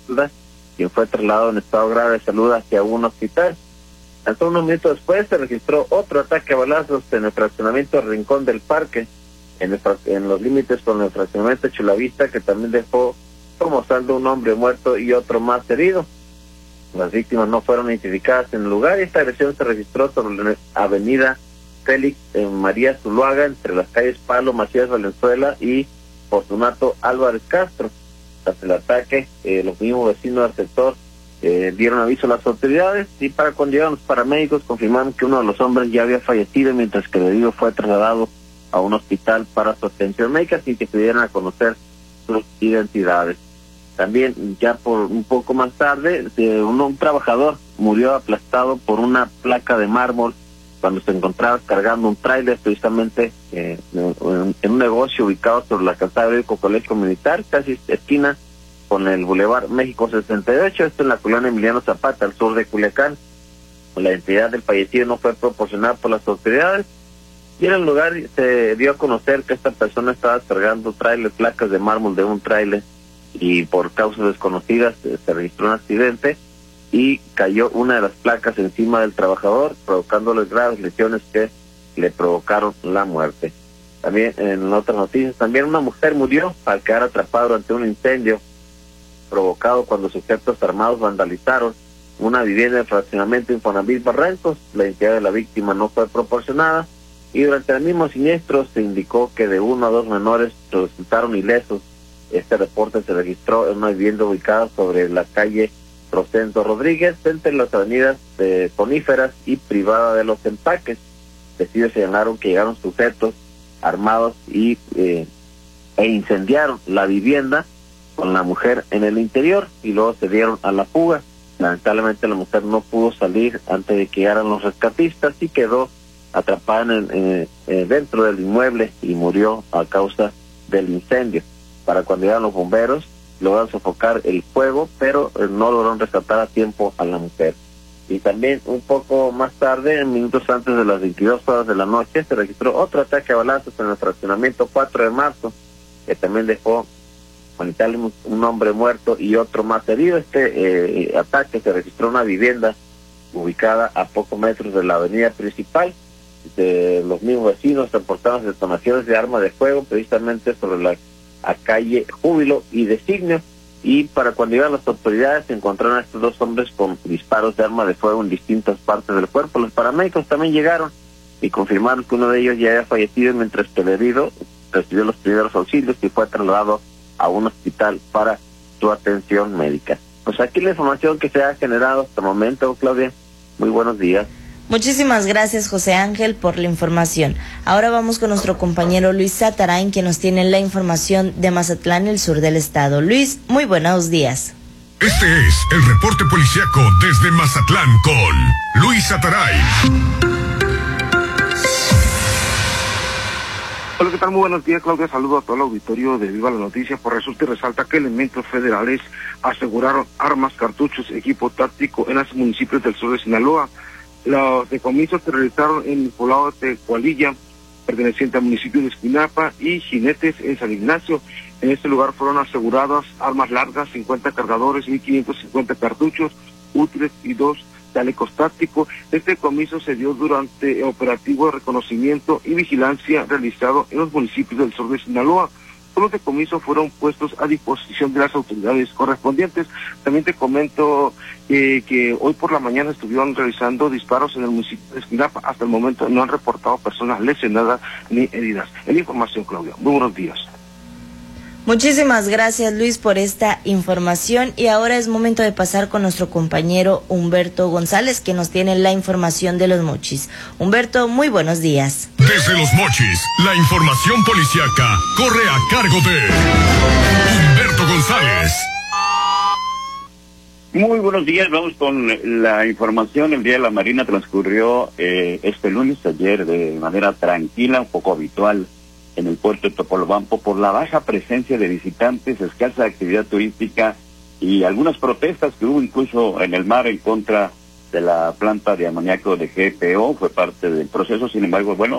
quien fue trasladado en estado grave de salud hacia un hospital. Hasta unos minutos después se registró otro ataque a balazos en el fraccionamiento Rincón del Parque, en los límites con el fraccionamiento Chulavista, que también dejó como saldo un hombre muerto y otro más herido. Las víctimas no fueron identificadas en el lugar y esta agresión se registró sobre la avenida Félix María Zuluaga, entre las calles Pablo Macías Valenzuela y Fortunato Álvarez Castro. Tras el ataque, los mismos vecinos del sector dieron aviso a las autoridades y para cuando llegaron los paramédicos confirmaron que uno de los hombres ya había fallecido, mientras que el herido fue trasladado a un hospital para su atención médica sin que se dieran a conocer sus identidades. También ya por un poco más tarde, un trabajador murió aplastado por una placa de mármol cuando se encontraba cargando un tráiler precisamente en un negocio ubicado sobre la calzada del Colegio Militar, casi esquina con el Boulevard México 68, esto en la colonia Emiliano Zapata, al sur de Culiacán. La identidad del fallecido no fue proporcionada por las autoridades y en el lugar se dio a conocer que esta persona estaba cargando placas de mármol de un tráiler y por causas desconocidas se registró un accidente y cayó una de las placas encima del trabajador, provocándole graves lesiones que le provocaron la muerte. También en otras noticias, también una mujer murió al quedar atrapada durante un incendio provocado cuando sujetos armados vandalizaron una vivienda de fraccionamiento Infonavit Barrancos. La identidad de la víctima no fue proporcionada y durante el mismo siniestro se indicó que de 1 a 2 menores resultaron ilesos. Este reporte se registró en una vivienda ubicada sobre la calle Rosendo Rodríguez, entre las avenidas de Coníferas y Privada de los Empaques. Testigos señalaron que llegaron sujetos armados e incendiaron la vivienda con la mujer en el interior y luego se dieron a la fuga. Lamentablemente la mujer no pudo salir antes de que llegaran los rescatistas y quedó atrapada dentro del inmueble y murió a causa del incendio. Para cuando llegaron los bomberos, lograron sofocar el fuego, pero no lograron rescatar a tiempo a la mujer. Y también un poco más tarde, minutos antes de las 22 horas de la noche, se registró otro ataque a balazos en el fraccionamiento 4 de marzo, que también dejó un hombre muerto y otro más herido. Este ataque se registró en una vivienda ubicada a pocos metros de la avenida principal. Los mismos vecinos reportaron detonaciones de armas de fuego precisamente sobre la calle Júbilo y Designio, y para cuando llegaron las autoridades se encontraron a estos dos hombres con disparos de arma de fuego en distintas partes del cuerpo. Los paramédicos también llegaron y confirmaron que uno de ellos ya había fallecido, mientras que el herido recibió los primeros auxilios y fue trasladado a un hospital para su atención médica. Pues aquí la información que se ha generado hasta el momento, Claudia. Muy buenos días. Muchísimas gracias, José Ángel, por la información. Ahora vamos con nuestro compañero Luis Satarain, que nos tiene la información de Mazatlán, el sur del estado. Luis, muy buenos días. Este es el reporte policíaco desde Mazatlán con Luis Satarain. Hola, ¿qué tal? Muy buenos días, Claudia. Saludo a todo el auditorio de Viva la Noticia. Por resulta y resalta que elementos federales aseguraron armas, cartuchos, equipo táctico en los municipios del sur de Sinaloa. Los decomisos se realizaron en el poblado de Tecualilla, perteneciente al municipio de Esquinapa, y Jinetes en San Ignacio. En este lugar fueron aseguradas armas largas, 50 cargadores, 1.550 cartuchos útiles y 2 chalecos tácticos. Este decomiso se dio durante operativo de reconocimiento y vigilancia realizado en los municipios del sur de Sinaloa. Los decomisos fueron puestos a disposición de las autoridades correspondientes. También te comento que hoy por la mañana estuvieron realizando disparos en el municipio de Esquinapa. Hasta el momento no han reportado personas lesionadas ni heridas. En la información, Claudia. Muy buenos días. Muchísimas gracias, Luis, por esta información, y ahora es momento de pasar con nuestro compañero Humberto González, que nos tiene la información de Los Mochis. Humberto, muy buenos días. Desde Los Mochis, la información policiaca corre a cargo de Humberto González. Muy buenos días, vamos con la información. El Día de la Marina transcurrió este lunes, ayer, de manera tranquila, un poco habitual en el puerto de Topolobampo por la baja presencia de visitantes, escasa actividad turística y algunas protestas que hubo incluso en el mar en contra de la planta de amoníaco de GPO. Fue parte del proceso. Sin embargo, bueno,